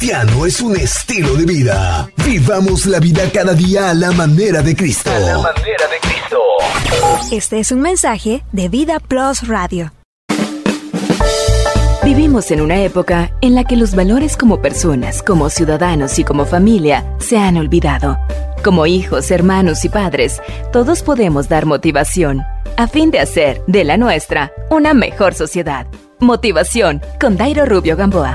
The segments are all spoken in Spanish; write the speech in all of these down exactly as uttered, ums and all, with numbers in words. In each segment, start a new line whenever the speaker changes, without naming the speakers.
cristiano es un estilo de vida. Vivamos la vida cada día a la manera de Cristo.
A la manera de Cristo.
Este es un mensaje de Vida Plus Radio.
Vivimos en una época en la que los valores como personas, como ciudadanos y como familia se han olvidado. Como hijos, hermanos y padres, todos podemos dar motivación a fin de hacer de la nuestra una mejor sociedad. Motivación con Dairo Rubio Gamboa.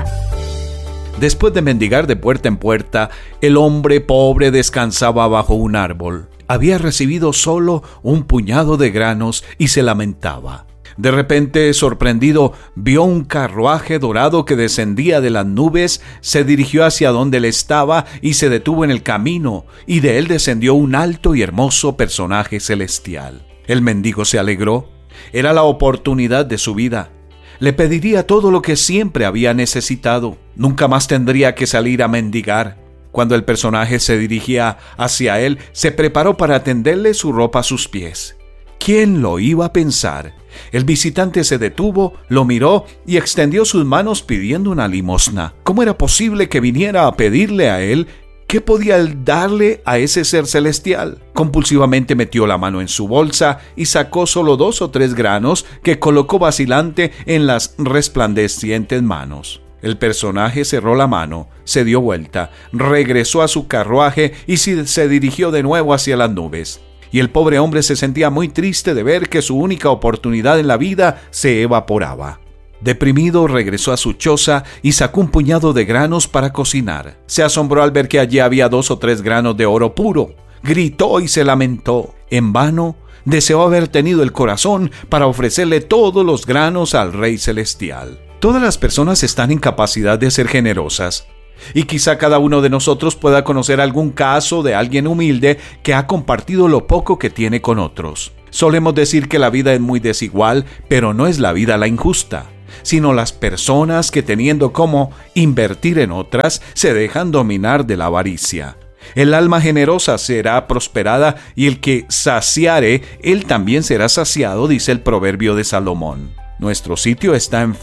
Después de mendigar de puerta en puerta, el hombre pobre descansaba bajo un árbol. Había recibido solo un puñado de granos y se lamentaba. De repente, sorprendido, vio un carruaje dorado que descendía de las nubes, se dirigió hacia donde él estaba y se detuvo en el camino, y de él descendió un alto y hermoso personaje celestial. El mendigo se alegró. Era la oportunidad de su vida. Le pediría todo lo que siempre había necesitado. Nunca más tendría que salir a mendigar. Cuando el personaje se dirigía hacia él, se preparó para tenderle su ropa a sus pies. ¿Quién lo iba a pensar? El visitante se detuvo, lo miró y extendió sus manos pidiendo una limosna. ¿Cómo era posible que viniera a pedirle a él? ¿Qué podía él darle a ese ser celestial? Compulsivamente metió la mano en su bolsa y sacó solo dos o tres granos que colocó vacilante en las resplandecientes manos. El personaje cerró la mano, se dio vuelta, regresó a su carruaje y se dirigió de nuevo hacia las nubes. Y el pobre hombre se sentía muy triste de ver que su única oportunidad en la vida se evaporaba. Deprimido, regresó a su choza y sacó un puñado de granos para cocinar. Se asombró al ver que allí había dos o tres granos de oro puro. Gritó y se lamentó. En vano, deseó haber tenido el corazón para ofrecerle todos los granos al Rey Celestial. Todas las personas están en capacidad de ser generosas. Y quizá cada uno de nosotros pueda conocer algún caso de alguien humilde que ha compartido lo poco que tiene con otros. Solemos decir que la vida es muy desigual, pero no es la vida la injusta, sino las personas que, teniendo cómo invertir en otras, se dejan dominar de la avaricia. El alma generosa será prosperada y el que saciare, él también será saciado, dice el proverbio de Salomón. Nuestro sitio está en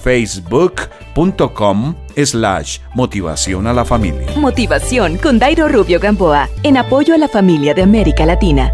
facebook.com slash motivación a la familia.
Motivación con Dairo Rubio Gamboa, en apoyo a la familia de América Latina.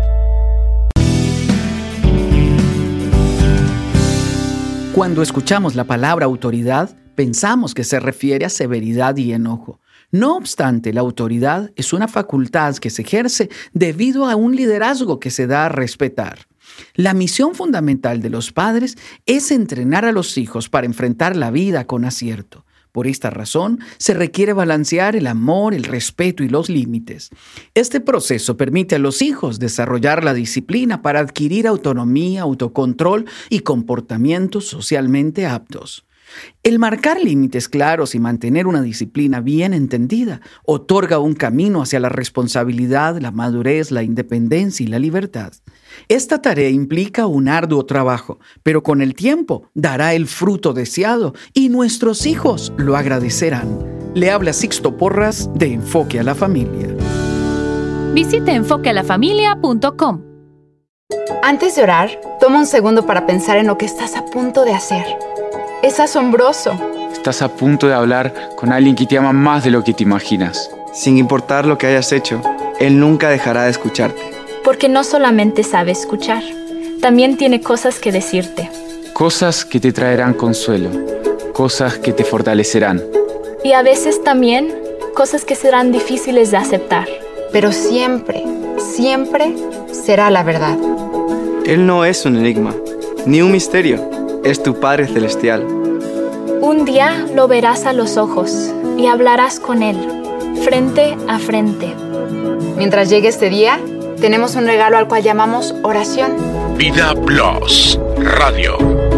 Cuando escuchamos la palabra autoridad, pensamos que se refiere a severidad y enojo. No obstante, la autoridad es una facultad que se ejerce debido a un liderazgo que se da a respetar. La misión fundamental de los padres es entrenar a los hijos para enfrentar la vida con acierto. Por esta razón, se requiere balancear el amor, el respeto y los límites. Este proceso permite a los hijos desarrollar la disciplina para adquirir autonomía, autocontrol y comportamientos socialmente aptos. El marcar límites claros y mantener una disciplina bien entendida otorga un camino hacia la responsabilidad, la madurez, la independencia y la libertad. Esta tarea implica un arduo trabajo, pero con el tiempo dará el fruto deseado y nuestros hijos lo agradecerán. Le habla Sixto Porras de Enfoque a la Familia.
Visite enfoque a la familia punto com.
Antes de orar, toma un segundo para pensar en lo que estás a punto de hacer. Es asombroso.
Estás a punto de hablar con alguien que te ama más de lo que te imaginas.
Sin importar lo que hayas hecho, Él nunca dejará de escucharte.
Porque no solamente sabe escuchar, también tiene cosas que decirte.
Cosas que te traerán consuelo, cosas que te fortalecerán.
Y a veces también cosas que serán difíciles de aceptar.
Pero siempre, siempre será la verdad.
Él no es un enigma, ni un misterio. Es tu Padre Celestial.
Un día lo verás a los ojos y hablarás con Él, frente a frente.
Mientras llegue este día, tenemos un regalo al cual llamamos oración.
Vida Plus Radio.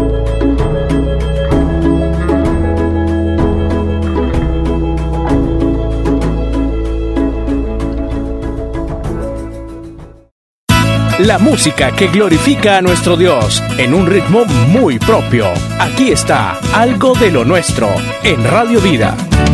La música que glorifica a nuestro Dios en un ritmo muy propio. Aquí está Algo de lo Nuestro en Radio Vida.